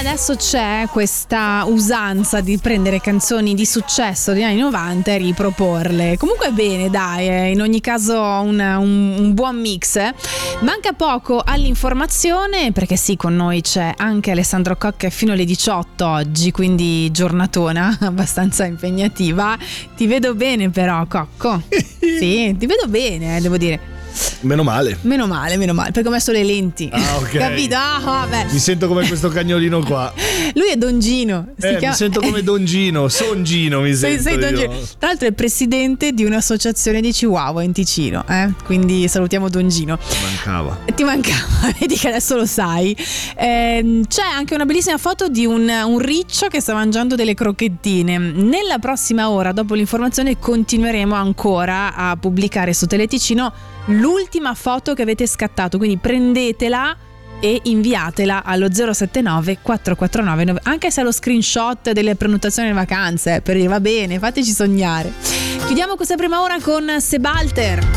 adesso c'è questa usanza di prendere canzoni di successo degli anni 90 e riproporle. Comunque bene, dai, in ogni caso un buon mix. Manca poco all'informazione, perché sì, con noi c'è anche Alessandro Cocca fino alle 18 oggi, quindi giornatona abbastanza impegnativa. Ti vedo bene però, Cocco. Sì, ti vedo bene, devo dire. Meno male, perché ho messo le lenti. Ah, ok. Capito? Vabbè. Mi sento come questo cagnolino qua. Lui è Don Gino. Mi sento come Don Gino, Son Gino mi sento. Sei Don Gino. Tra l'altro è presidente di un'associazione di Chihuahua in Ticino, quindi salutiamo Don Gino. Ti mancava, vedi che adesso lo sai. C'è anche una bellissima foto di un riccio che sta mangiando delle crocchettine. Nella prossima ora, dopo l'informazione, continueremo ancora a pubblicare su Teleticino l'ultima foto che avete scattato, quindi prendetela e inviatela allo 079 449, anche se è lo screenshot delle prenotazioni delle vacanze, per dire va bene, fateci sognare. Chiudiamo questa prima ora con Sebalter.